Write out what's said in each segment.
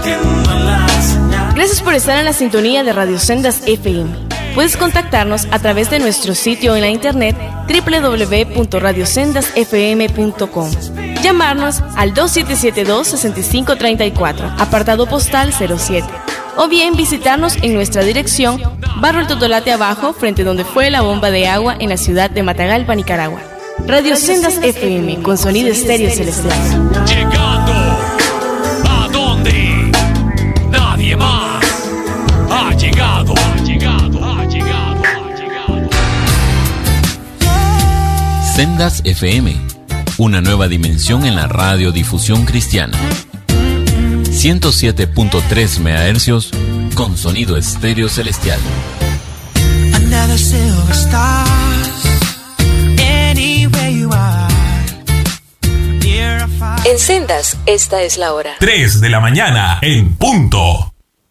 Gracias por estar en la sintonía de Radio Sendas FM. Puedes contactarnos a través de nuestro sitio en la internet www.radiosendasfm.com. Llamarnos al 2772-6534, apartado postal 07. O bien visitarnos en nuestra dirección, Barrio El Totolate Abajo, frente donde fue la bomba de agua en la ciudad de Matagalpa, Nicaragua. Radio Sendas FM, con sonido estéreo celestial. Llegando a donde nadie más ha llegado. Sendas FM, una nueva dimensión en la radiodifusión cristiana. 107.3 MHz con sonido estéreo celestial. En Sendas, esta es la hora. 3 de la mañana en punto.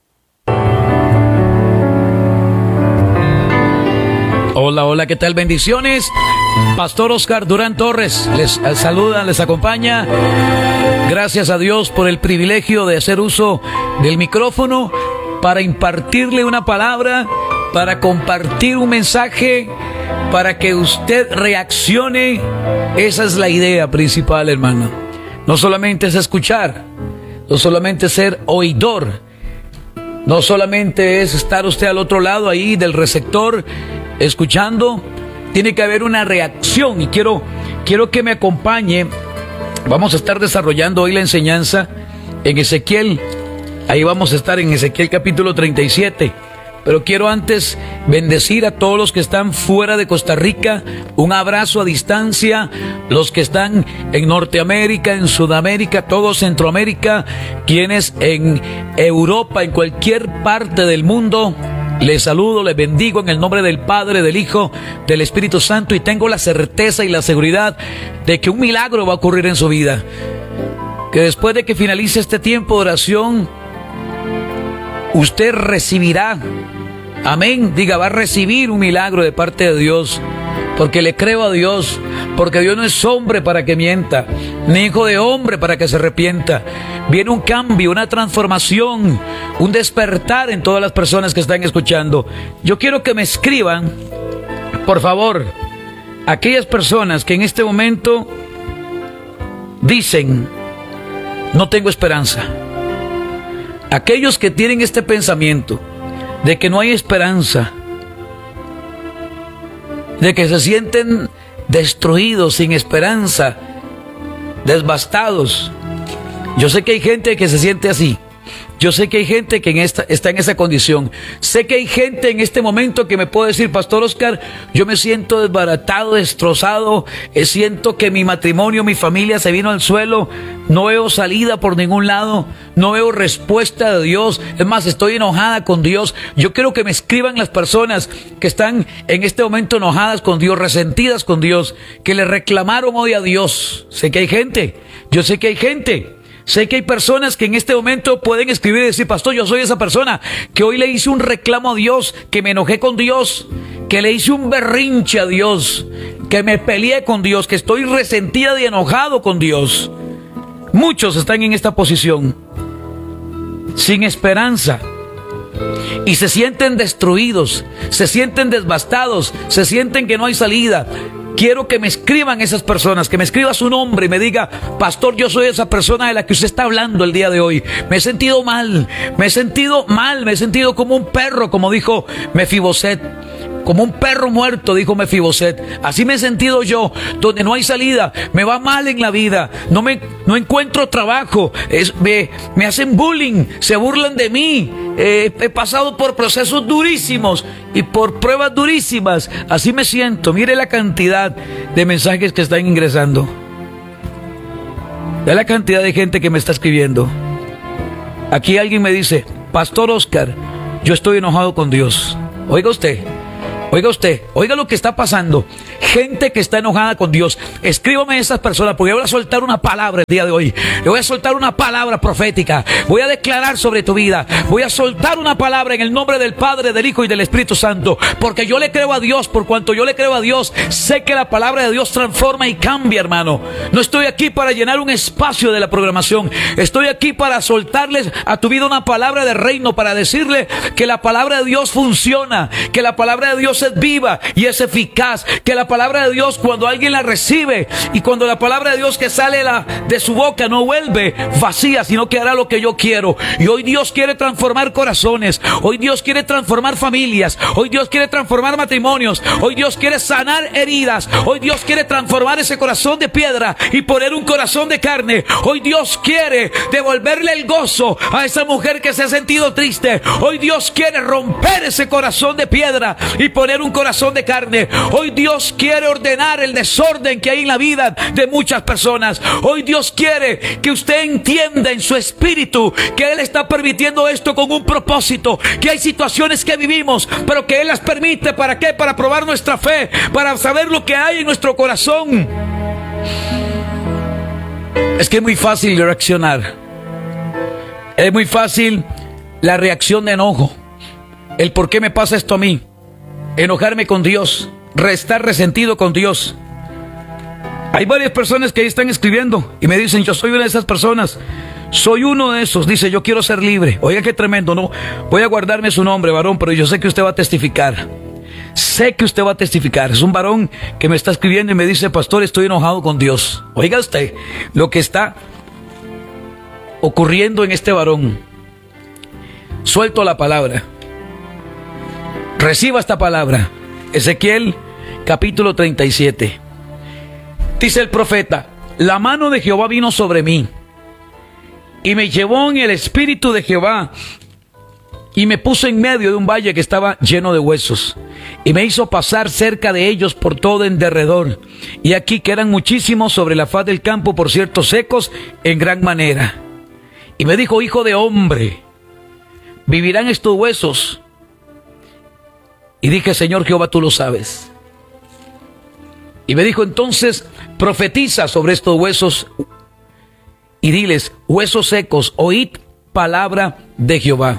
Hola, ¿qué tal? Bendiciones. Pastor Oscar Durán Torres les saluda, les acompaña. Gracias a Dios por el privilegio de hacer uso del micrófono para impartirle una palabra, para compartir un mensaje, para que usted reaccione. Esa es la idea principal, hermano. No solamente es escuchar, no solamente es ser oidor, no solamente es estar usted al otro lado ahí del receptor escuchando. Tiene que haber una reacción y quiero que me acompañe. Vamos a estar desarrollando hoy la enseñanza en Ezequiel. Ahí vamos a estar en Ezequiel capítulo 37. Pero quiero antes bendecir a todos los que están fuera de Costa Rica. Un abrazo a distancia. Los que están en Norteamérica, en Sudamérica, todo Centroamérica. Quienes en Europa, en cualquier parte del mundo. Les saludo, les bendigo en el nombre del Padre, del Hijo, del Espíritu Santo, y tengo la certeza y la seguridad de que un milagro va a ocurrir en su vida. Que después de que finalice este tiempo de oración, usted recibirá, amén, diga, va a recibir un milagro de parte de Dios, porque le creo a Dios, porque Dios no es hombre para que mienta, ni hijo de hombre para que se arrepienta. Viene un cambio, una transformación, un despertar en todas las personas que están escuchando. Yo quiero que me escriban, por favor, aquellas personas que en este momento dicen, no tengo esperanza. Aquellos que tienen este pensamiento de que no hay esperanza, de que se sienten destruidos, sin esperanza, devastados. Yo sé que hay gente que se siente así. Yo sé que hay gente que está en esa condición. Sé que hay gente en este momento que me puede decir, Pastor Oscar, yo me siento desbaratado, destrozado, siento que mi matrimonio, mi familia se vino al suelo, no veo salida por ningún lado, no veo respuesta de Dios, es más, estoy enojada con Dios. Yo quiero que me escriban las personas que están en este momento enojadas con Dios, resentidas con Dios, que le reclamaron hoy a Dios. Sé que hay gente, yo sé que hay gente. Sé que hay personas que en este momento pueden escribir y decir, Pastor, yo soy esa persona que hoy le hice un reclamo a Dios, que me enojé con Dios, que le hice un berrinche a Dios, que me peleé con Dios, que estoy resentida y enojado con Dios. Muchos están en esta posición, sin esperanza, y se sienten destruidos, se sienten devastados, se sienten que no hay salida. Quiero que me escriban esas personas, que me escriba su nombre y me diga, Pastor, yo soy esa persona de la que usted está hablando el día de hoy. Me he sentido mal, me he sentido como un perro, como dijo Mefiboset. Como un perro muerto, dijo Mefiboset. Así me he sentido yo, donde no hay salida, me va mal en la vida, no encuentro trabajo, me hacen bullying, se burlan de mí, he pasado por procesos durísimos y por pruebas durísimas. Así me siento. Mire la cantidad de mensajes que están ingresando. Ve la cantidad de gente que me está escribiendo. Aquí alguien me dice, Pastor Oscar, yo estoy enojado con Dios. Oiga usted, oiga lo que está pasando. gente que está enojada con Dios. Escríbame a esas personas, porque yo voy a soltar una palabra el día de hoy. Le voy a soltar una palabra profética. Voy a declarar sobre tu vida. Voy a soltar una palabra en el nombre del Padre, del Hijo y del Espíritu Santo. Porque yo le creo a Dios. Por cuanto yo le creo a Dios, sé que la palabra de Dios transforma y cambia, hermano. No estoy aquí para llenar un espacio de la programación. Estoy aquí para soltarles a tu vida una palabra de reino, para decirle que la palabra de Dios funciona, que la palabra de Dios es viva y es eficaz, que la palabra de Dios, cuando alguien la recibe y cuando la palabra de Dios que sale de su boca no vuelve vacía, sino que hará lo que yo quiero. Y hoy Dios quiere transformar corazones, hoy Dios quiere transformar familias, hoy Dios quiere transformar matrimonios, hoy Dios quiere sanar heridas, hoy Dios quiere transformar ese corazón de piedra y poner un corazón de carne. Hoy Dios quiere devolverle el gozo a esa mujer que se ha sentido triste. Hoy Dios quiere romper ese corazón de piedra y poner un corazón de carne. Hoy Dios quiere ordenar el desorden que hay en la vida de muchas personas. Hoy Dios quiere que usted entienda en su espíritu que Él está permitiendo esto con un propósito, que hay situaciones que vivimos, pero que Él las permite. ¿Para qué? Para probar nuestra fe, para saber lo que hay en nuestro corazón. Es que es muy fácil reaccionar. Es muy fácil la reacción de enojo. El por qué me pasa esto a mí. Enojarme con Dios. Estar resentido con Dios. Hay varias personas que ahí están escribiendo y me dicen: yo soy una de esas personas. Soy uno de esos. Dice: yo quiero ser libre. Oiga, qué tremendo. No voy a guardarme su nombre, varón, pero yo sé que usted va a testificar. Sé que usted va a testificar. Es un varón que me está escribiendo y me dice: pastor, estoy enojado con Dios. Oiga usted lo que está ocurriendo en este varón. Suelto la palabra. Reciba esta palabra. Ezequiel capítulo 37. Dice el profeta: la mano de Jehová vino sobre mí y me llevó en el espíritu de Jehová y me puso en medio de un valle que estaba lleno de huesos y me hizo pasar cerca de ellos por todo en derredor. Y aquí que eran muchísimos sobre la faz del campo, por cierto secos en gran manera. Y me dijo: hijo de hombre, ¿vivirán estos huesos? Y dije: Señor Jehová, tú lo sabes. Y me dijo entonces: profetiza sobre estos huesos y diles: huesos secos, oíd palabra de Jehová.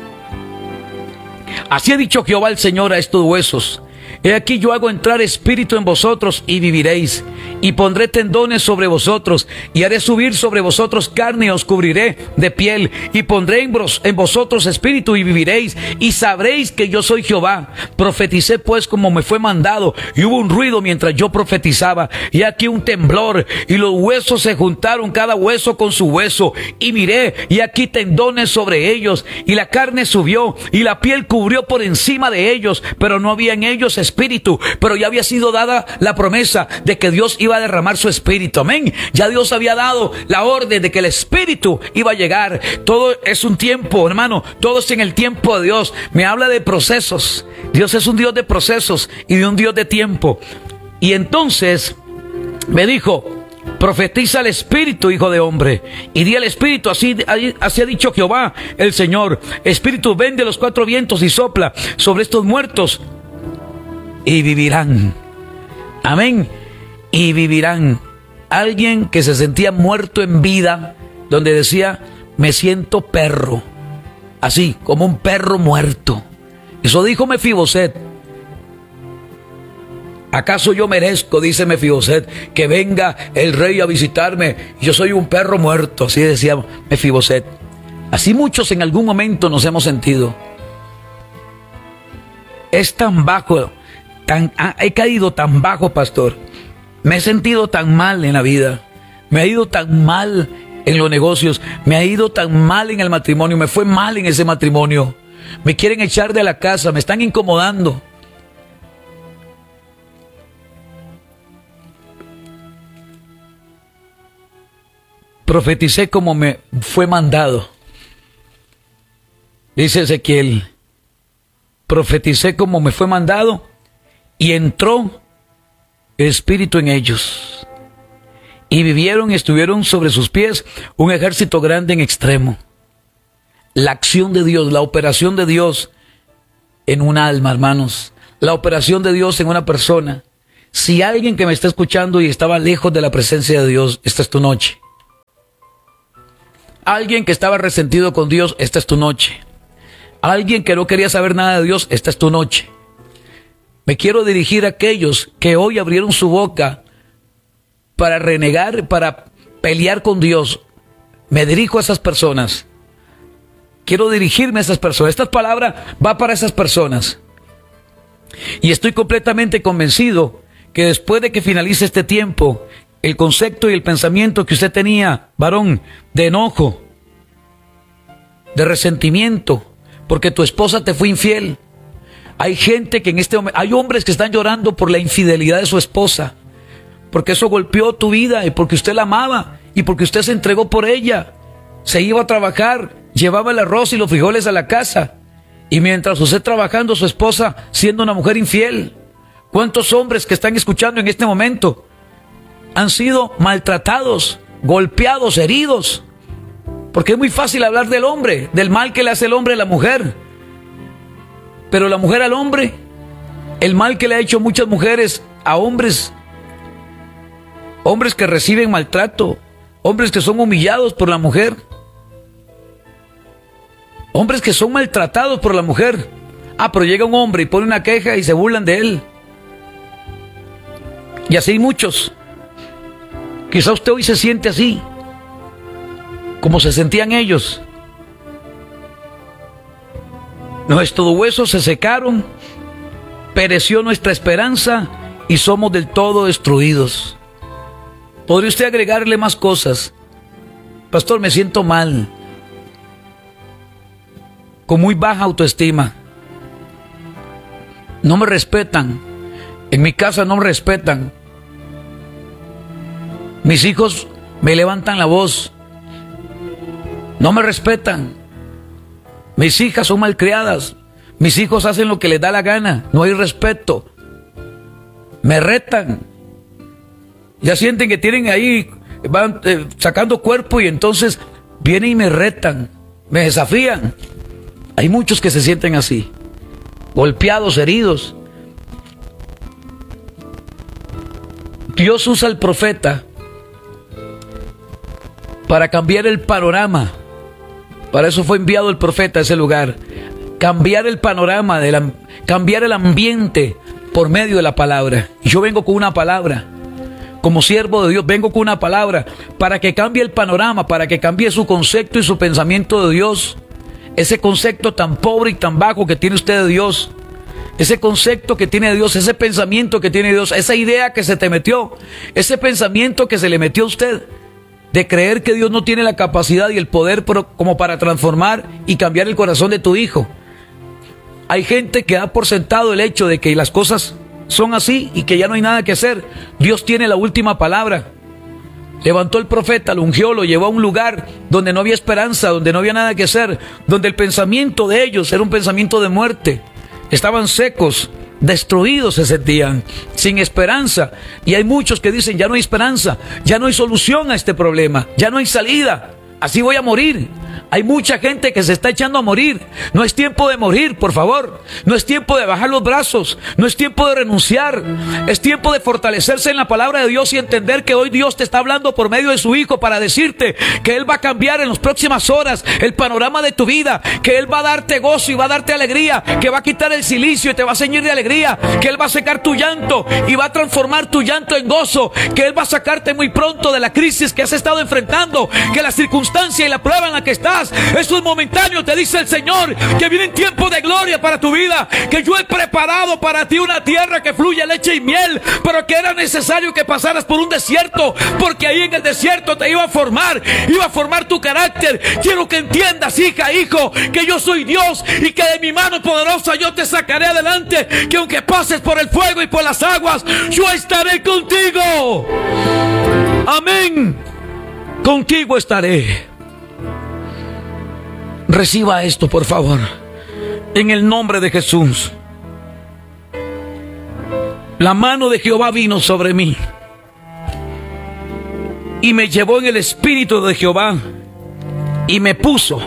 Así ha dicho Jehová el Señor a estos huesos: he aquí yo hago entrar espíritu en vosotros y viviréis, y pondré tendones sobre vosotros, y haré subir sobre vosotros carne, y os cubriré de piel, y pondré en vosotros espíritu y viviréis, y sabréis que yo soy Jehová. Profeticé pues como me fue mandado, y hubo un ruido mientras yo profetizaba, y aquí un temblor, y los huesos se juntaron cada hueso con su hueso, y miré, y aquí tendones sobre ellos, y la carne subió, y la piel cubrió por encima de ellos, pero no había en ellos espíritu. Pero ya había sido dada la promesa de que Dios iba a derramar su espíritu. Amén. Ya Dios había dado la orden de que el espíritu iba a llegar. Todo es un tiempo, hermano. Todo es en el tiempo de Dios. Me habla de procesos. Dios es un Dios de procesos y de un Dios de tiempo. Y entonces me dijo: profetiza al espíritu, hijo de hombre, y di al espíritu: así ha dicho Jehová el Señor. Espíritu, ven de los cuatro vientos y sopla sobre estos muertos y vivirán. Amén. Y vivirán. Alguien que se sentía muerto en vida, donde decía: me siento perro, así como un perro muerto. Eso dijo Mefiboset. ¿Acaso yo merezco, dice Mefiboset, que venga el rey a visitarme? Yo soy un perro muerto. Así decía Mefiboset. Así muchos en algún momento nos hemos sentido. Es tan bajo, he caído tan bajo, pastor. Me he sentido tan mal en la vida. Me ha ido tan mal en los negocios. Me ha ido tan mal en el matrimonio. Me fue mal en ese matrimonio. Me quieren echar de la casa. Me están incomodando. Profeticé como me fue mandado. Dice Ezequiel: profeticé como me fue mandado, y entró el espíritu en ellos, y vivieron y estuvieron sobre sus pies un ejército grande en extremo. La acción de Dios, la operación de Dios en un alma, hermanos, la operación de Dios en una persona, Si alguien que me está escuchando y estaba lejos de la presencia de Dios, esta es tu noche. Alguien que estaba resentido con Dios, esta es tu noche. Alguien que no quería saber nada de Dios, esta es tu noche. Me quiero dirigir a aquellos que hoy abrieron su boca para renegar, para pelear con Dios. Me dirijo a esas personas. Quiero dirigirme a esas personas. Esta palabra va para esas personas. Y estoy completamente convencido que después de que finalice este tiempo, el concepto y el pensamiento que usted tenía, varón, de enojo, de resentimiento, porque tu esposa te fue infiel. Hay gente que en este momento, hay hombres que están llorando por la infidelidad de su esposa, porque eso golpeó tu vida y porque usted la amaba y porque usted se entregó por ella. Se iba a trabajar, llevaba el arroz y los frijoles a la casa, y mientras usted trabajando, su esposa siendo una mujer infiel. ¿Cuántos hombres que están escuchando en este momento han sido maltratados, golpeados, heridos? Porque es muy fácil hablar del hombre, del mal que le hace el hombre a la mujer. Pero la mujer al hombre, el mal que le ha hecho muchas mujeres a hombres, hombres que reciben maltrato, hombres que son humillados por la mujer, hombres que son maltratados por la mujer. Pero llega un hombre y pone una queja y se burlan de él. Y así hay muchos. Quizá usted hoy se siente así, como se sentían ellos. Nuestros huesos se secaron, pereció nuestra esperanza y somos del todo destruidos. ¿Podría usted agregarle más cosas? Pastor, me siento mal, con muy baja autoestima. No me respetan. En mi casa no me respetan. Mis hijos me levantan la voz. No me respetan. Mis hijas son malcriadas. Mis hijos hacen lo que les da la gana. No hay respeto. Me retan. Ya sienten que tienen ahí, van sacando cuerpo y entonces vienen y me retan. Me desafían. Hay muchos que se sienten así, golpeados, heridos. Dios usa al profeta para cambiar el panorama. Para eso fue enviado el profeta a ese lugar. Cambiar el panorama, cambiar el ambiente por medio de la palabra. Y yo vengo con una palabra. Como siervo de Dios, vengo con una palabra para que cambie el panorama, para que cambie su concepto y su pensamiento de Dios. Ese concepto tan pobre y tan bajo que tiene usted de Dios. Ese concepto que tiene Dios, ese pensamiento que tiene Dios, esa idea que se te metió, ese pensamiento que se le metió a usted, de creer que Dios no tiene la capacidad y el poder como para transformar y cambiar el corazón de tu hijo. Hay gente que da por sentado el hecho de que las cosas son así y que ya no hay nada que hacer. Dios tiene la última palabra. Levantó el profeta, lo ungió, lo llevó a un lugar donde no había esperanza, donde no había nada que hacer, donde el pensamiento de ellos era un pensamiento de muerte. Estaban secos, destruidos se sentían, sin esperanza. Y hay muchos que dicen, ya no hay esperanza, ya no hay solución a este problema, ya no hay salida, así voy a morir. Hay mucha gente que se está echando a morir. No es tiempo de morir, por favor. No es tiempo de bajar los brazos. No es tiempo de renunciar. Es tiempo de fortalecerse en la palabra de Dios y entender que hoy Dios te está hablando por medio de su Hijo para decirte que Él va a cambiar en las próximas horas el panorama de tu vida, que Él va a darte gozo y va a darte alegría, que va a quitar el silicio y te va a ceñir de alegría, que Él va a secar tu llanto y va a transformar tu llanto en gozo, que Él va a sacarte muy pronto de la crisis que has estado enfrentando, que la circunstancia y la prueba en la que estás, eso es momentáneo, te dice el Señor, que vienen tiempos de gloria para tu vida, que yo he preparado para ti una tierra que fluye leche y miel, pero que era necesario que pasaras por un desierto, porque ahí en el desierto te iba a formar tu carácter. Quiero que entiendas, hija, hijo, que yo soy Dios y que de mi mano poderosa yo te sacaré adelante, que aunque pases por el fuego y por las aguas, yo estaré contigo. Amén. Contigo estaré. Reciba esto, por favor, en el nombre de Jesús. La mano de Jehová vino sobre mí y me llevó en el espíritu de Jehová y me puso.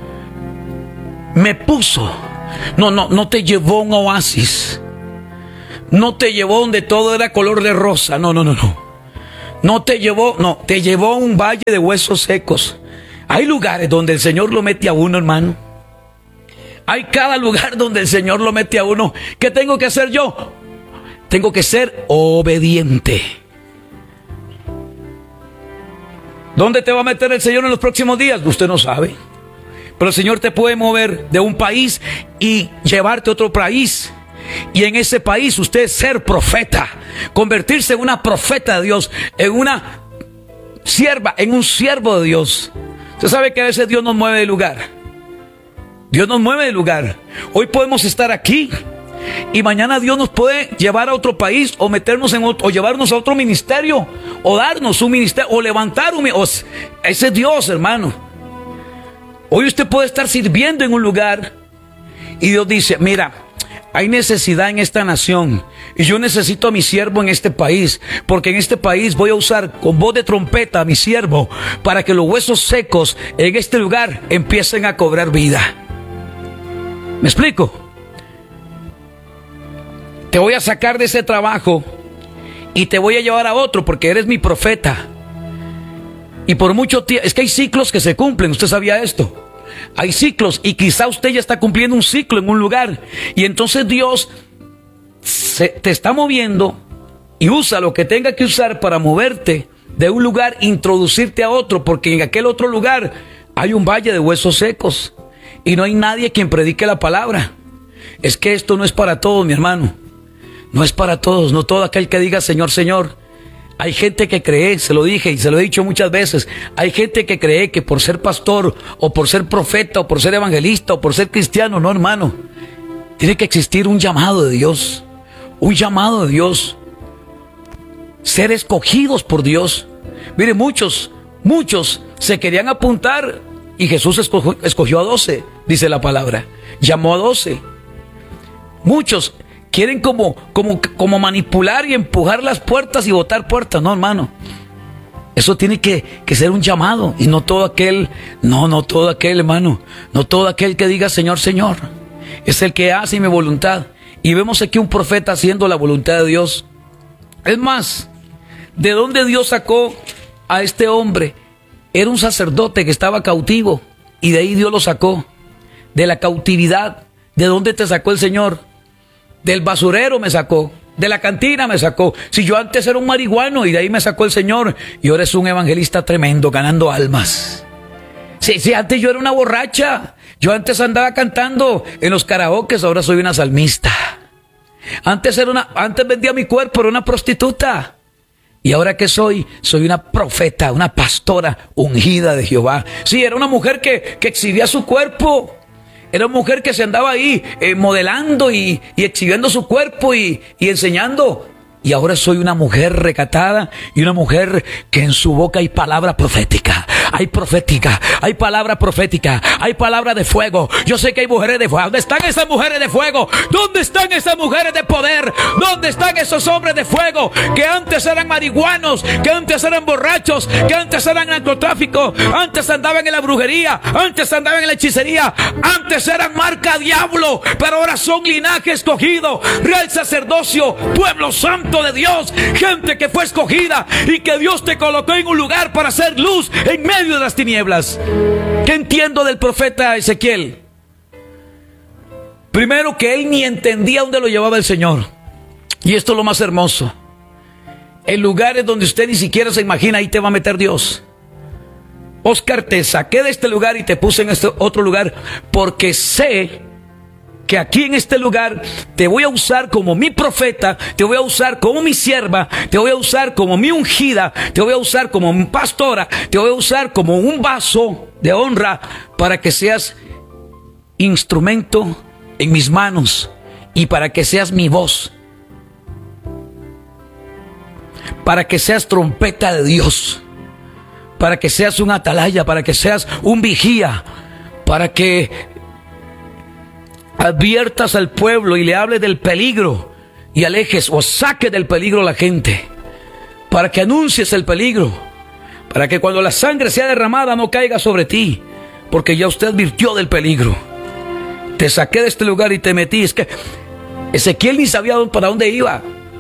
No te llevó a un oasis, no te llevó donde todo era color de rosa. No. Te llevó a un valle de huesos secos. Hay lugares donde el Señor lo mete a uno, hermano. Hay cada lugar donde el Señor lo mete a uno. ¿Qué tengo que hacer yo? Tengo que ser obediente. ¿Dónde te va a meter el Señor en los próximos días? Usted no sabe. Pero el Señor te puede mover de un país y llevarte a otro país. Y en ese país usted ser profeta, convertirse en una profeta de Dios, en una sierva, en un siervo de Dios. Usted sabe que a veces Dios nos mueve de lugar. Dios nos mueve de lugar. Hoy podemos estar aquí y mañana Dios nos puede llevar a otro país o meternos en otro, o llevarnos a otro ministerio, o darnos un ministerio, o levantar un ministerio. Ese es Dios, hermano. Hoy usted puede estar sirviendo en un lugar y Dios dice, mira, hay necesidad en esta nación y yo necesito a mi siervo en este país, porque en este país voy a usar con voz de trompeta a mi siervo para que los huesos secos en este lugar empiecen a cobrar vida. ¿Me explico? Te voy a sacar de ese trabajo y te voy a llevar a otro porque eres mi profeta. Y por mucho tiempo, es que hay ciclos que se cumplen, ¿usted sabía esto? Hay ciclos y quizá usted ya está cumpliendo un ciclo en un lugar. Y entonces Dios te está moviendo y usa lo que tenga que usar para moverte de un lugar, introducirte a otro, porque en aquel otro lugar hay un valle de huesos secos y no hay nadie quien predique la palabra. Es que esto no es para todos, mi hermano. No es para todos, no todo aquel que diga Señor, Señor. Hay gente que cree, se lo dije y se lo he dicho muchas veces, hay gente que cree que por ser pastor o por ser profeta o por ser evangelista o por ser cristiano, no, hermano. Tiene que existir un llamado de Dios, un llamado de Dios. Ser escogidos por Dios. Mire, muchos se querían apuntar y Jesús escogió a 12, dice la palabra. Llamó a 12. Muchos quieren como manipular y empujar las puertas y botar puertas. No, hermano. Eso tiene que ser un llamado. Y no todo aquel, hermano. No todo aquel que diga Señor, Señor. Es el que hace mi voluntad. Y vemos aquí un profeta haciendo la voluntad de Dios. Es más, ¿de dónde Dios sacó a este hombre? Era un sacerdote que estaba cautivo. Y de ahí Dios lo sacó. De la cautividad. ¿De dónde te sacó el Señor? Del basurero me sacó, de la cantina me sacó. Si yo antes era un marihuano y de ahí me sacó el Señor, y ahora es un evangelista tremendo, ganando almas. Si antes yo era una borracha, yo antes andaba cantando en los karaokes, ahora soy una salmista. Antes vendía mi cuerpo, era una prostituta. ¿Y ahora qué soy? Soy una profeta, una pastora ungida de Jehová. Sí, era una mujer que exhibía su cuerpo. Era una mujer que se andaba ahí modelando y exhibiendo su cuerpo y enseñando. Y ahora soy una mujer recatada y una mujer que en su boca hay palabra profética. Hay palabra profética, hay palabra de fuego. Yo sé que hay mujeres de fuego. ¿Dónde están esas mujeres de fuego? ¿Dónde están esas mujeres de poder? ¿Dónde están esos hombres de fuego que antes eran marihuanos, que antes eran borrachos, que antes eran narcotráfico, antes andaban en la brujería, antes andaban en la hechicería, antes eran marca diablo, pero ahora son linaje escogido, real sacerdocio, pueblo santo de Dios, gente que fue escogida y que Dios te colocó en un lugar para hacer luz en medio de las tinieblas? ¿Qué entiendo del profeta Ezequiel? Primero, que él ni entendía dónde lo llevaba el Señor. Y esto es lo más hermoso. En lugares donde usted ni siquiera se imagina, ahí te va a meter Dios. Oscar, te saqué de este lugar y te puse en este otro lugar porque sé que aquí en este lugar te voy a usar como mi profeta, te voy a usar como mi sierva, te voy a usar como mi ungida, te voy a usar como mi pastora, te voy a usar como un vaso de honra para que seas instrumento en mis manos y para que seas mi voz, para que seas trompeta de Dios, para que seas un atalaya, para que seas un vigía, para que adviertas al pueblo y le hables del peligro y alejes o saques del peligro a la gente, para que anuncies el peligro, para que cuando la sangre sea derramada no caiga sobre ti, porque ya usted advirtió del peligro. Te saqué de este lugar y te metí. Es Ezequiel ni sabía para dónde iba.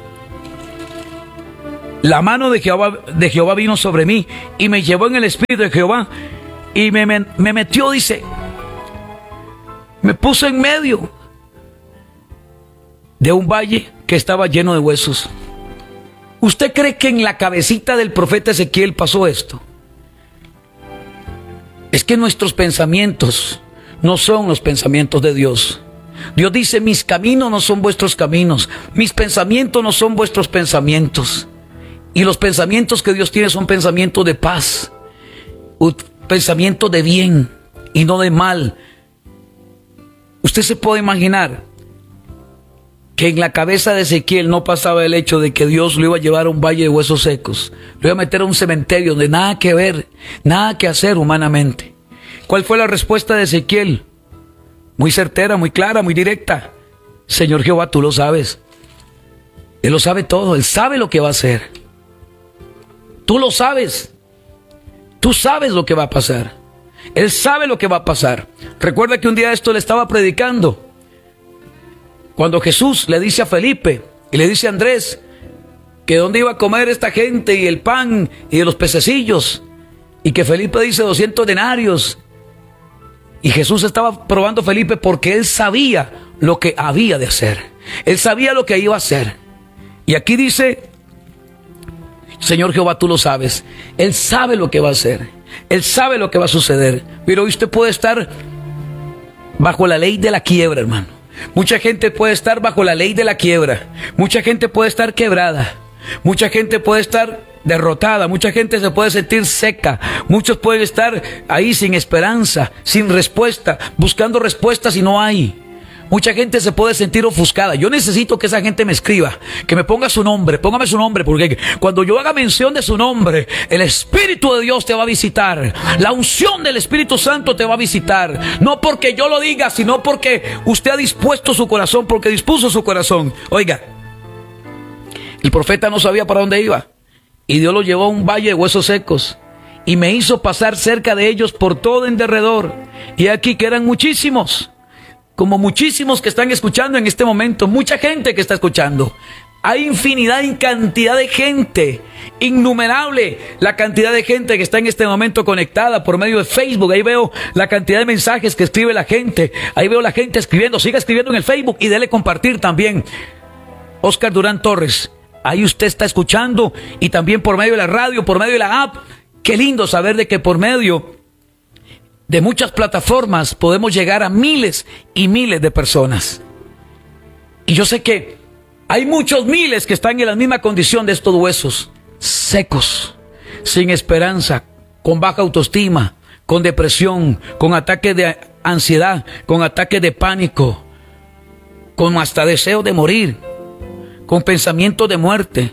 La mano de Jehová vino sobre mí y me llevó en el espíritu de Jehová y me metió, dice, me puso en medio de un valle que estaba lleno de huesos. ¿Usted cree que en la cabecita del profeta Ezequiel pasó esto? Es que nuestros pensamientos no son los pensamientos de Dios. Dios dice, mis caminos no son vuestros caminos, mis pensamientos no son vuestros pensamientos. Y los pensamientos que Dios tiene son pensamientos de paz, pensamientos de bien y no de mal. Usted se puede imaginar que en la cabeza de Ezequiel no pasaba el hecho de que Dios lo iba a llevar a un valle de huesos secos, lo iba a meter a un cementerio donde nada que ver, nada que hacer humanamente. ¿Cuál fue la respuesta de Ezequiel? Muy certera, muy clara, muy directa. Señor Jehová, tú lo sabes. Él lo sabe todo, Él sabe lo que va a hacer. Tú lo sabes. Tú sabes lo que va a pasar. Él sabe lo que va a pasar. Recuerda que un día esto le estaba predicando. Cuando Jesús le dice a Felipe y le dice a Andrés que dónde iba a comer esta gente y el pan y de los pececillos. Y que Felipe dice 200 denarios. Y Jesús estaba probando a Felipe porque él sabía lo que había de hacer. Él sabía lo que iba a hacer. Y aquí dice, Señor Jehová, tú lo sabes. Él sabe lo que va a hacer. Él sabe lo que va a suceder. Pero hoy usted puede estar bajo la ley de la quiebra, hermano. Mucha gente puede estar bajo la ley de la quiebra. Mucha gente puede estar quebrada. Mucha gente puede estar derrotada. Mucha gente se puede sentir seca. Muchos pueden estar ahí sin esperanza, sin respuesta, buscando respuestas y no hay. Mucha gente se puede sentir ofuscada. Yo necesito que esa gente me escriba, que me ponga su nombre, póngame su nombre, porque cuando yo haga mención de su nombre, el Espíritu de Dios te va a visitar. La unción del Espíritu Santo te va a visitar. No porque yo lo diga, sino porque usted ha dispuesto su corazón, porque dispuso su corazón. Oiga, el profeta no sabía para dónde iba, y Dios lo llevó a un valle de huesos secos, y me hizo pasar cerca de ellos por todo en derredor. Y aquí que eran muchísimos, como muchísimos que están escuchando en este momento, mucha gente que está escuchando. Hay infinidad y cantidad de gente, innumerable la cantidad de gente que está en este momento conectada por medio de Facebook. Ahí veo la cantidad de mensajes que escribe la gente. Ahí veo la gente escribiendo. Siga escribiendo en el Facebook y dele compartir también. Oscar Durán Torres, ahí usted está escuchando, y también por medio de la radio, por medio de la app. Qué lindo saber de que por medio de muchas plataformas podemos llegar a miles y miles de personas. Y yo sé que hay muchos miles que están en la misma condición de estos huesos secos, sin esperanza, con baja autoestima, con depresión, con ataques de ansiedad, con ataques de pánico, con hasta deseo de morir, con pensamientos de muerte,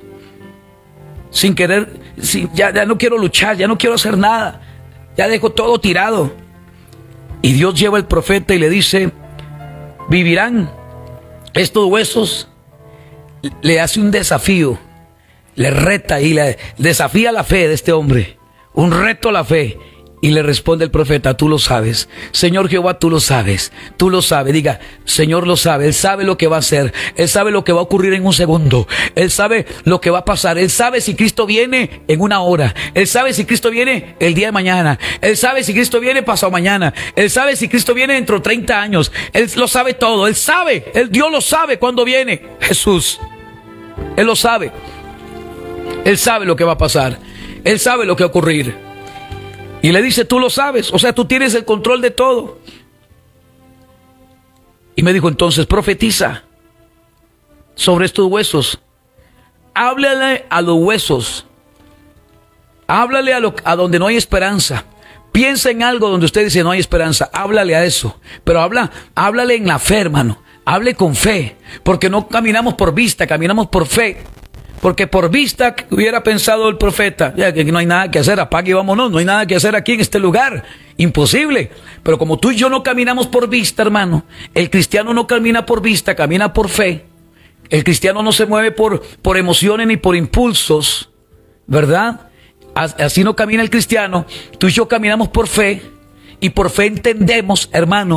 sin querer, ya no quiero luchar, ya no quiero hacer nada, ya dejo todo tirado. Y Dios lleva al profeta y le dice, ¿vivirán estos huesos? Le hace un desafío, le reta y le desafía la fe de este hombre, un reto a la fe. Y le responde el profeta, tú lo sabes. Señor Jehová, tú lo sabes. Tú lo sabes. Diga, Señor lo sabe. Él sabe lo que va a hacer. Él sabe lo que va a ocurrir en un segundo. Él sabe lo que va a pasar. Él sabe si Cristo viene en una hora. Él sabe si Cristo viene el día de mañana. Él sabe si Cristo viene pasado mañana. Él sabe si Cristo viene dentro de 30 años. Él lo sabe todo. Él sabe. Dios lo sabe cuando viene Jesús. Él lo sabe. Él sabe lo que va a pasar. Él sabe lo que va a ocurrir. Y le dice, tú lo sabes, o sea, tú tienes el control de todo. Y me dijo entonces, profetiza sobre estos huesos. Háblale a los huesos. Háblale a donde no hay esperanza. Piensa en algo donde usted dice no hay esperanza. Háblale a eso. Pero háblale en la fe, hermano. Hable con fe. Porque no caminamos por vista, caminamos por fe. Porque por vista hubiera pensado el profeta, ya que no hay nada que hacer, apague y vámonos, no hay nada que hacer aquí en este lugar, imposible. Pero como tú y yo no caminamos por vista, hermano, el cristiano no camina por vista, camina por fe. El cristiano no se mueve por emociones ni por impulsos, ¿verdad? Así no camina el cristiano. Tú y yo caminamos por fe, y por fe entendemos, hermano,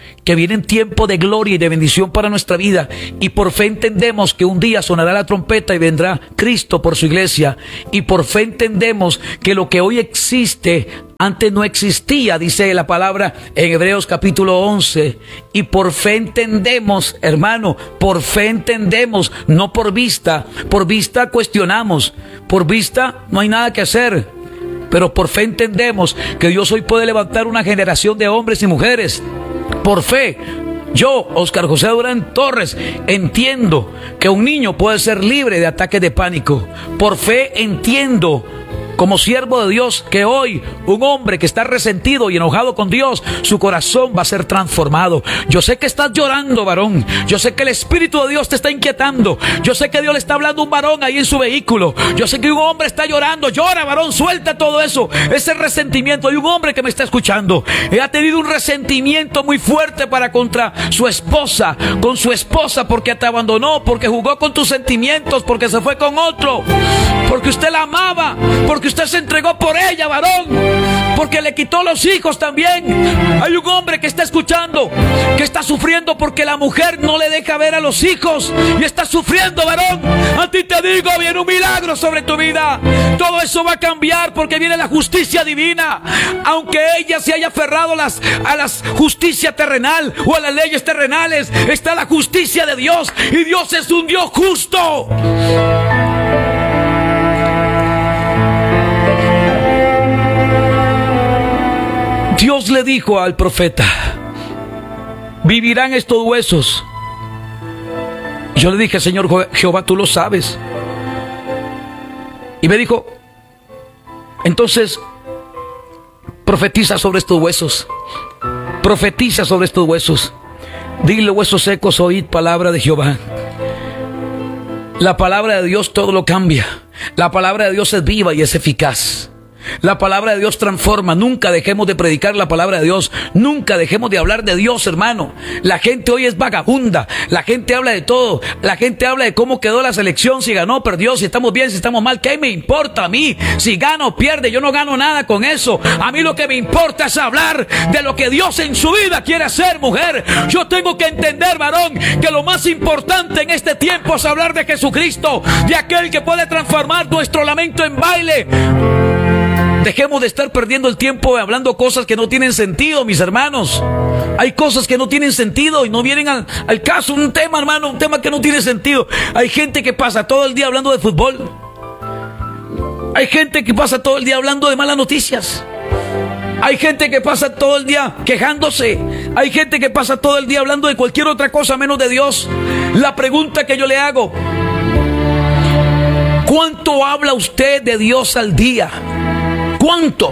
que vienen tiempos de gloria y de bendición para nuestra vida, y por fe entendemos que un día sonará la trompeta y vendrá Cristo por su iglesia, y por fe entendemos que lo que hoy existe antes no existía, dice la palabra en Hebreos capítulo 11, y por fe entendemos, hermano, por fe entendemos, no por vista cuestionamos, por vista no hay nada que hacer, pero por fe entendemos que Dios hoy puede levantar una generación de hombres y mujeres. Por fe, yo, Oscar José Durán Torres, entiendo que un niño puede ser libre de ataques de pánico. Por fe entiendo, como siervo de Dios, que hoy un hombre que está resentido y enojado con Dios, su corazón va a ser transformado. Yo sé que estás llorando, varón. Yo sé que el Espíritu de Dios te está inquietando. Yo sé que Dios le está hablando a un varón ahí en su vehículo. Yo sé que un hombre está llorando. Llora, varón, suelta todo eso, ese resentimiento. Hay un hombre que me está escuchando. Él ha tenido un resentimiento muy fuerte para contra su esposa, con su esposa, porque te abandonó, porque jugó con tus sentimientos, porque se fue con otro, porque usted la amaba, porque usted se entregó por ella, varón, porque le quitó los hijos también. Hay un hombre que está escuchando, que está sufriendo porque la mujer no le deja ver a los hijos y está sufriendo, varón. A ti te digo, viene un milagro sobre tu vida. Todo eso va a cambiar porque viene la justicia divina. Aunque ella se haya aferrado a las justicia terrenal o a las leyes terrenales, está la justicia de Dios, y Dios es un Dios justo. Dios le dijo al profeta: vivirán estos huesos. Y yo le dije: Señor Jehová, tú lo sabes. Y me dijo: entonces profetiza sobre estos huesos. Profetiza sobre estos huesos. Dile: huesos secos, oíd palabra de Jehová. La palabra de Dios todo lo cambia. La palabra de Dios es viva y es eficaz. La palabra de Dios transforma. Nunca dejemos de predicar la palabra de Dios. Nunca dejemos de hablar de Dios, hermano. La gente hoy es vagabunda. La gente habla de todo. La gente habla de cómo quedó la selección, si ganó, perdió, si estamos bien, si estamos mal. ¿Qué me importa a mí? Si gana o pierde, yo no gano nada con eso. A mí lo que me importa es hablar de lo que Dios en su vida quiere hacer, mujer. Yo tengo que entender, varón, que lo más importante en este tiempo es hablar de Jesucristo, de aquel que puede transformar nuestro lamento en baile. Dejemos de estar perdiendo el tiempo hablando cosas que no tienen sentido, mis hermanos. Hay cosas que no tienen sentido y no vienen al caso. Un tema, hermano, un tema que no tiene sentido. Hay gente que pasa todo el día hablando de fútbol. Hay gente que pasa todo el día hablando de malas noticias. Hay gente que pasa todo el día quejándose. Hay gente que pasa todo el día hablando de cualquier otra cosa menos de Dios. La pregunta que yo le hago: ¿cuánto habla usted de Dios al día? ¿Cuánto?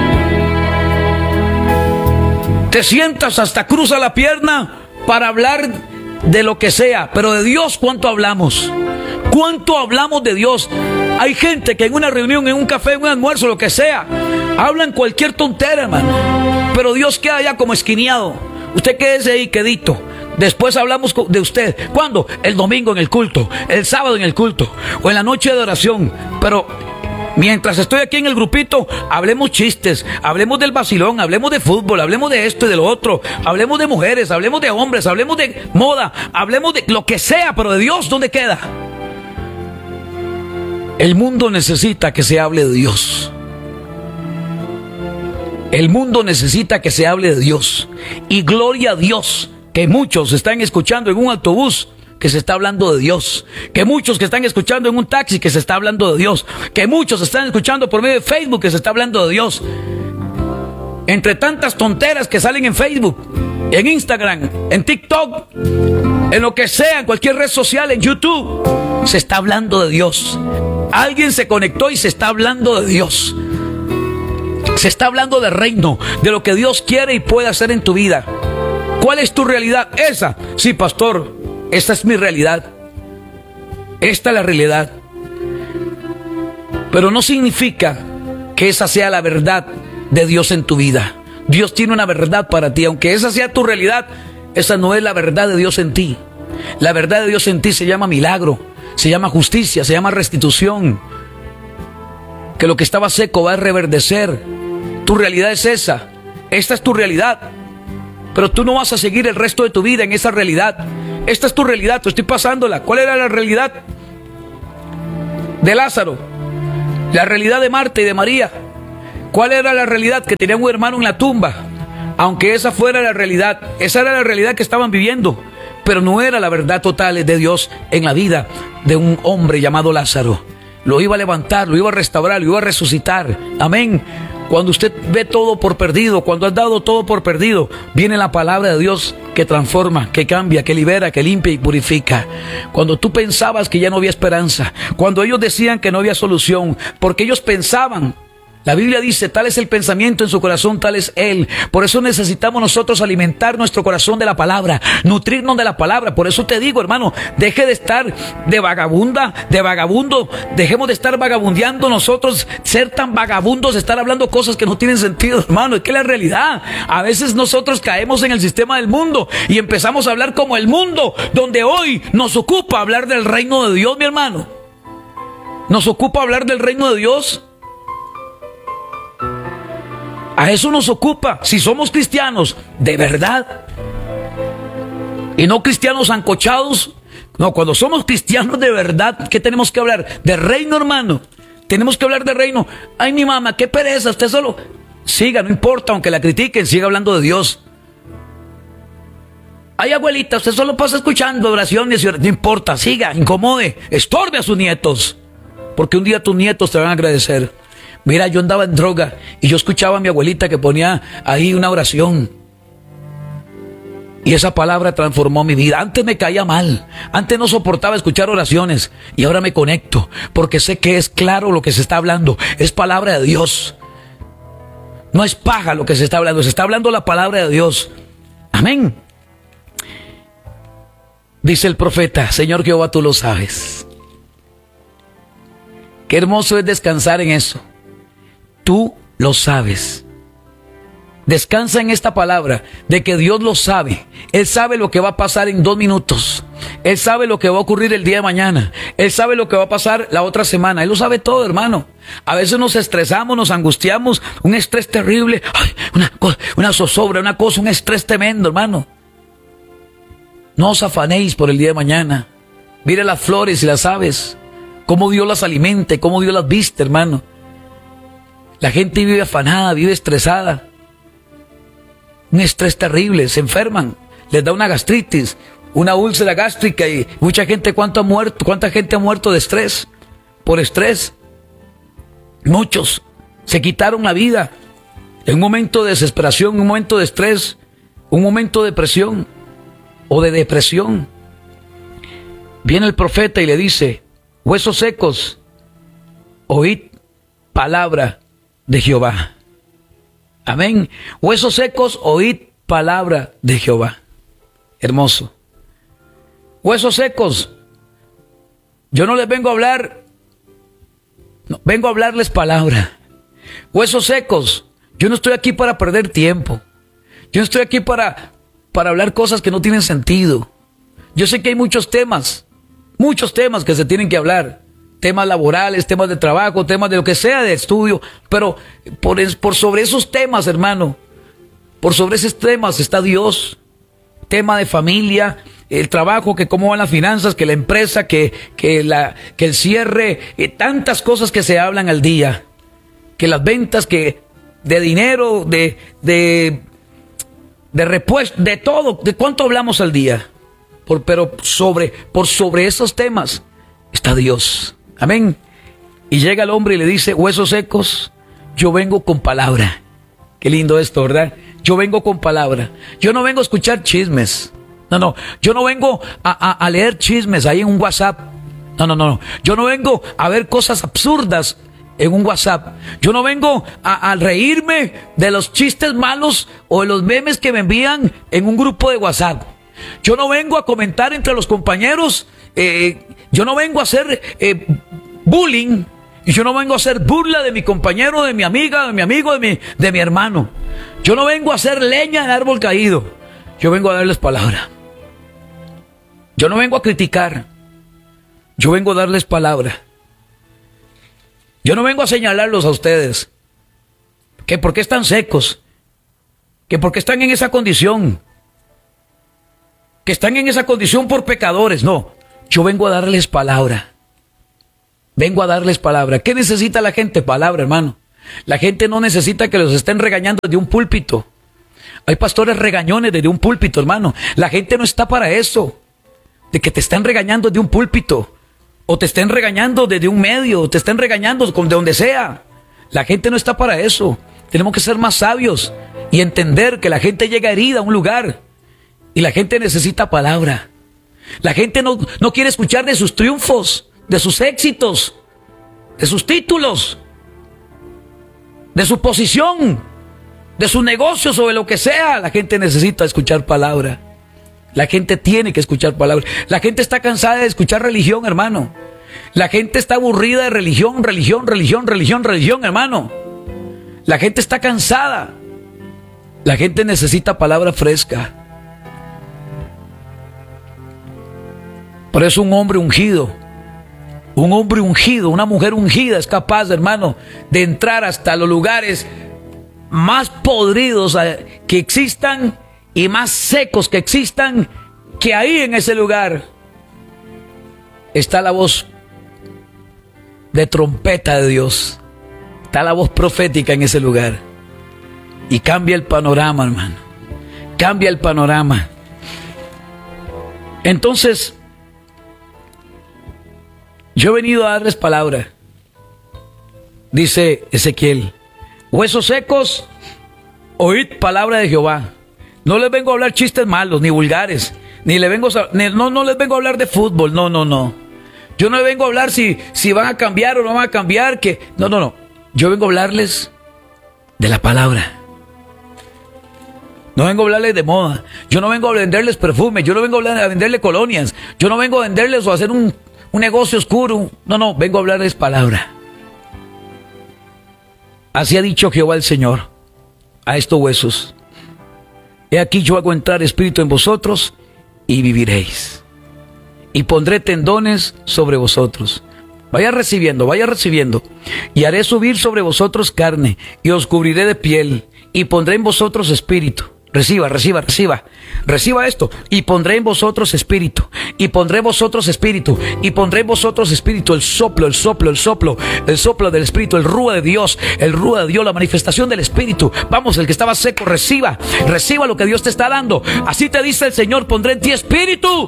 Te sientas, hasta cruza la pierna para hablar de lo que sea, pero de Dios, ¿cuánto hablamos? ¿Cuánto hablamos de Dios? Hay gente que en una reunión, en un café, en un almuerzo, lo que sea, hablan cualquier tontera, hermano, pero Dios queda ya como esquineado. Usted quédese ahí quedito. Después hablamos de usted. ¿Cuándo? El domingo en el culto, el sábado en el culto, o en la noche de oración. Pero mientras estoy aquí en el grupito, hablemos chistes, hablemos del vacilón, hablemos de fútbol, hablemos de esto y de lo otro, hablemos de mujeres, hablemos de hombres, hablemos de moda, hablemos de lo que sea, pero de Dios, ¿dónde queda? El mundo necesita que se hable de Dios. El mundo necesita que se hable de Dios. Y gloria a Dios que muchos están escuchando en un autobús que se está hablando de Dios, que muchos que están escuchando en un taxi que se está hablando de Dios, que muchos están escuchando por medio de Facebook que se está hablando de Dios. Entre tantas tonteras que salen en Facebook, en Instagram, en TikTok, en lo que sea, en cualquier red social, en YouTube, se está hablando de Dios. Alguien se conectó y se está hablando de Dios. Se está hablando del reino, de lo que Dios quiere y puede hacer en tu vida. ¿Cuál es tu realidad? Esa. Sí, pastor, esta es mi realidad. Esta es la realidad. Pero no significa que esa sea la verdad de Dios en tu vida. Dios tiene una verdad para ti. Aunque esa sea tu realidad, esa no es la verdad de Dios en ti. La verdad de Dios en ti se llama milagro, se llama justicia, se llama restitución. Que lo que estaba seco va a reverdecer. Tu realidad es esa. Esta es tu realidad. pero tú no vas a seguir el resto de tu vida en esa realidad. Esta es tu realidad, te estoy pasándola. ¿Cuál era la realidad de Lázaro? La realidad de Marta y de María. ¿Cuál era la realidad? Que tenían un hermano en la tumba. Aunque esa fuera la realidad, esa era la realidad que estaban viviendo, pero no era la verdad total de Dios en la vida de un hombre llamado Lázaro. Lo iba a levantar, lo iba a restaurar, lo iba a resucitar. Amén. Cuando usted ve todo por perdido, cuando has dado todo por perdido, viene la palabra de Dios que transforma, que cambia, que libera, que limpia y purifica. Cuando tú pensabas que ya no había esperanza, cuando ellos decían que no había solución, porque ellos pensaban. La Biblia dice, tal es el pensamiento en su corazón, tal es él. Por eso necesitamos nosotros alimentar nuestro corazón de la palabra, nutrirnos de la palabra. Por eso te digo, hermano, deje de estar de vagabunda, de vagabundo. Dejemos de estar vagabundeando nosotros, ser tan vagabundos, estar hablando cosas que no tienen sentido, hermano. Es que la realidad, a veces nosotros caemos en el sistema del mundo y empezamos a hablar como el mundo, donde hoy nos ocupa hablar del reino de Dios, mi hermano. Nos ocupa hablar del reino de Dios. A eso nos ocupa, si somos cristianos de verdad y no cristianos ancochados. No, cuando somos cristianos de verdad, ¿qué tenemos que hablar? De reino, hermano. Tenemos que hablar de reino. Ay, mi mamá, qué pereza, usted solo siga, no importa, aunque la critiquen, siga hablando de Dios. Ay, abuelita, usted solo pasa escuchando oraciones, no importa, siga, incomode, estorbe a sus nietos, porque un día tus nietos te van a agradecer. Mira, yo andaba en droga y yo escuchaba a mi abuelita que ponía ahí una oración. Y esa palabra transformó mi vida. Antes me caía mal, antes no soportaba escuchar oraciones y ahora me conecto porque sé que es claro lo que se está hablando. Es palabra de Dios. No es paja lo que se está hablando la palabra de Dios. Amén. Dice el profeta, Señor Jehová, tú lo sabes. Qué hermoso es descansar en eso. Tú lo sabes. Descansa en esta palabra de que Dios lo sabe. Él sabe lo que va a pasar en 2 minutos. Él sabe lo que va a ocurrir el día de mañana. Él sabe lo que va a pasar la otra semana. Él lo sabe todo, hermano. A veces nos estresamos, nos angustiamos, un estrés terrible. Ay, una zozobra, una cosa, un estrés tremendo, hermano. No os afanéis por el día de mañana. Mire las flores y las aves, cómo Dios las alimenta, cómo Dios las viste, hermano. La gente vive afanada, vive estresada. Un estrés terrible, se enferman, les da una gastritis, una úlcera gástrica y mucha gente, ¿cuánta gente ha muerto de estrés? Por estrés. Muchos se quitaron la vida en un momento de desesperación, un momento de estrés, un momento de depresión o de depresión. Viene el profeta y le dice, huesos secos, oíd palabra de Jehová. Amén. Huesos secos, oíd palabra de Jehová. Hermoso. Huesos secos. Yo no les vengo a hablar, no, vengo a hablarles palabra. Huesos secos. Yo no estoy aquí para perder tiempo. Yo no estoy aquí para hablar cosas que no tienen sentido. Yo sé que hay muchos temas que se tienen que hablar. Temas laborales, temas de trabajo, temas de lo que sea, de estudio, pero por sobre esos temas, hermano, por sobre esos temas está Dios. Tema de familia, el trabajo, que cómo van las finanzas, que la empresa, que el cierre, tantas cosas que se hablan al día, que las ventas, que de dinero, de repuesto, de todo, de cuánto hablamos al día, pero por sobre esos temas está Dios. Amén. Y llega el hombre y le dice, huesos secos, yo vengo con palabra. Qué lindo esto, ¿verdad? Yo vengo con palabra. Yo no vengo a escuchar chismes. No. Yo no vengo a leer chismes ahí en un WhatsApp. No. Yo no vengo a ver cosas absurdas en un WhatsApp. Yo no vengo a reírme de los chistes malos o de los memes que me envían en un grupo de WhatsApp. Yo no vengo a comentar entre los compañeros. Yo no vengo a hacer bullying, y yo no vengo a hacer burla de mi compañero, de mi amiga, de mi amigo, de mi hermano. Yo no vengo a hacer leña en árbol caído. Yo vengo a darles palabra. Yo no vengo a criticar. Yo vengo a darles palabra. Yo no vengo a señalarlos a ustedes. ¿Por qué están secos? que porque están en esa condición, que están en esa condición por pecadores. No, yo vengo a darles palabra. Vengo a darles palabra. ¿Qué necesita la gente? Palabra, hermano. La gente no necesita que los estén regañando desde un púlpito. Hay pastores regañones desde un púlpito, hermano. La gente no está para eso, de que te estén regañando desde un púlpito, o te estén regañando desde un medio, o te estén regañando de donde sea. La gente no está para eso. Tenemos que ser más sabios y entender que la gente llega herida a un lugar y la gente necesita palabra. La gente no quiere escuchar de sus triunfos, de sus éxitos, de sus títulos, de su posición, de sus negocios o de lo que sea. La gente necesita escuchar palabra. La gente tiene que escuchar palabra. La gente está cansada de escuchar religión, hermano. La gente está aburrida de religión, hermano. La gente está cansada. La gente necesita palabra fresca. Por eso un hombre ungido, una mujer ungida es capaz, hermano, de entrar hasta los lugares más podridos que existan y más secos que existan, que ahí en ese lugar está la voz de trompeta de Dios. Está la voz profética en ese lugar. Y cambia el panorama, hermano. Cambia el panorama. Entonces, yo he venido a darles palabra. Dice Ezequiel: huesos secos, oíd palabra de Jehová. No les vengo a hablar chistes malos, ni vulgares. No les vengo a hablar de fútbol. No. Yo no les vengo a hablar si van a cambiar o no van a cambiar. No. Yo vengo a hablarles de la palabra. No vengo a hablarles de moda. Yo no vengo a venderles perfumes. Yo no vengo a venderles colonias. Yo no vengo a venderles o a hacer un negocio oscuro. No, vengo a hablarles palabra. Así ha dicho Jehová el Señor a estos huesos: he aquí yo hago entrar espíritu en vosotros y viviréis, y pondré tendones sobre vosotros. Vaya recibiendo, y haré subir sobre vosotros carne, y os cubriré de piel, y pondré en vosotros espíritu. Reciba esto. Y pondré en vosotros espíritu, y pondré en vosotros espíritu, y pondré en vosotros espíritu, el soplo del espíritu, el rúa de Dios, la manifestación del espíritu. Vamos, el que estaba seco, reciba lo que Dios te está dando. Así te dice el Señor: pondré en ti espíritu,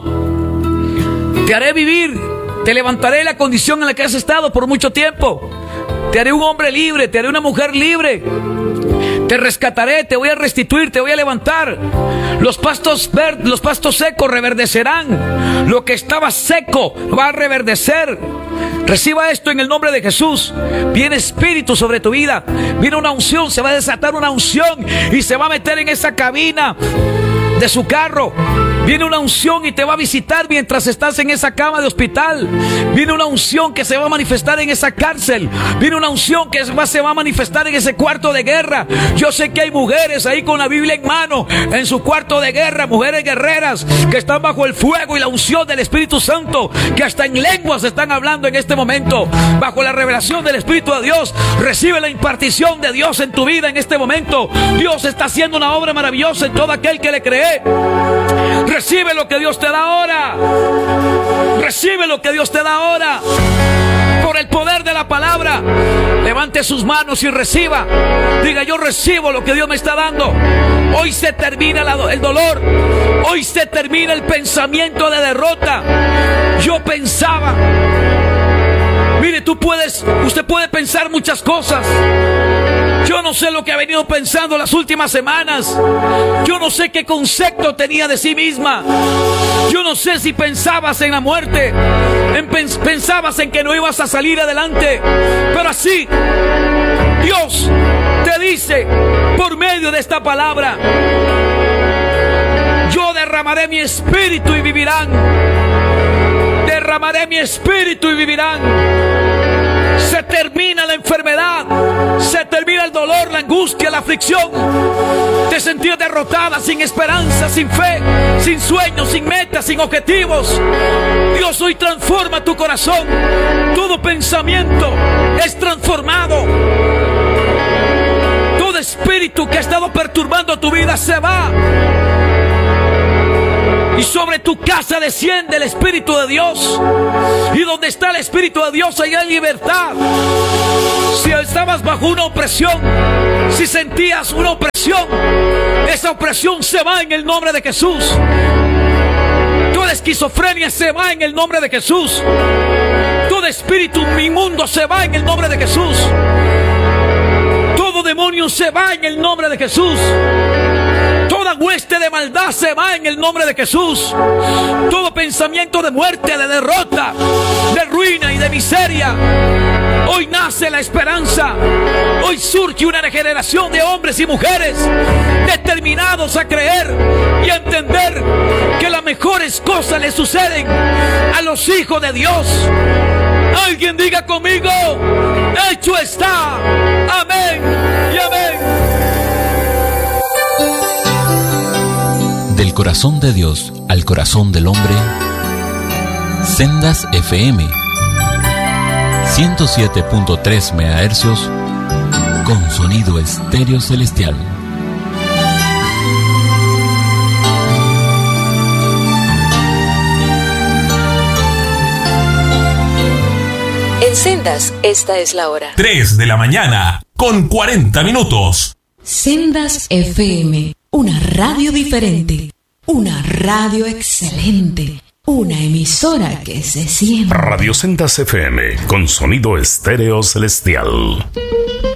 te haré vivir, te levantaré de la condición en la que has estado por mucho tiempo, te haré un hombre libre, te haré una mujer libre. Te rescataré, te voy a restituir, te voy a levantar. Los pastos secos reverdecerán. Lo que estaba seco va a reverdecer. Reciba esto en el nombre de Jesús. Viene espíritu sobre tu vida. Viene una unción, se va a desatar una unción y se va a meter en esa cabina de su carro. Viene una unción y te va a visitar mientras estás en esa cama de hospital. Viene una unción que se va a manifestar en esa cárcel. Viene una unción que se va a manifestar en ese cuarto de guerra. Yo sé que hay mujeres ahí con la Biblia en mano, en su cuarto de guerra, mujeres guerreras que están bajo el fuego y la unción del Espíritu Santo, que hasta en lenguas están hablando en este momento, bajo la revelación del Espíritu de Dios. Recibe la impartición de Dios en tu vida en este momento. Dios está haciendo una obra maravillosa en todo aquel que le cree. Recibe lo que Dios te da ahora. Recibe lo que Dios te da ahora. Por el poder de la palabra. Levante sus manos y reciba. Diga: yo recibo lo que Dios me está dando. Hoy se termina el dolor. Hoy se termina el pensamiento de derrota. Yo pensaba. Mire, usted puede pensar muchas cosas. Yo no sé lo que ha venido pensando las últimas semanas. Yo no sé qué concepto tenía de sí misma. Yo no sé si pensabas en la muerte, pensabas en que no ibas a salir adelante. Pero así Dios te dice por medio de esta palabra: yo derramaré mi espíritu y vivirán. Derramaré mi espíritu y vivirán. Se termina la enfermedad, se termina el dolor, la angustia, la aflicción. Te sentías derrotada, sin esperanza, sin fe, sin sueños, sin metas, sin objetivos. Dios hoy transforma tu corazón. Todo pensamiento es transformado. Toda espíritu que ha estado perturbando tu vida se va. Y sobre tu casa desciende el Espíritu de Dios. Y donde está el Espíritu de Dios, ahí hay libertad. Si estabas bajo una opresión, si sentías una opresión, esa opresión se va en el nombre de Jesús. Toda esquizofrenia se va en el nombre de Jesús. Todo espíritu inmundo se va en el nombre de Jesús. Todo demonio se va en el nombre de Jesús. Toda hueste de maldad se va en el nombre de Jesús. Todo pensamiento de muerte, de derrota, de ruina y de miseria. Hoy nace la esperanza. Hoy surge una regeneración de hombres y mujeres determinados a creer y a entender que las mejores cosas le suceden a los hijos de Dios. Alguien diga conmigo: hecho está. Amén y amén. Del corazón de Dios al corazón del hombre, Sendas FM 107.3 MHz con sonido estéreo celestial. En Sendas, esta es la hora. 3 de la mañana, con 40 minutos. Sendas FM, una radio diferente, una radio excelente, una emisora que se siente. Radio Sendas FM, con sonido estéreo celestial.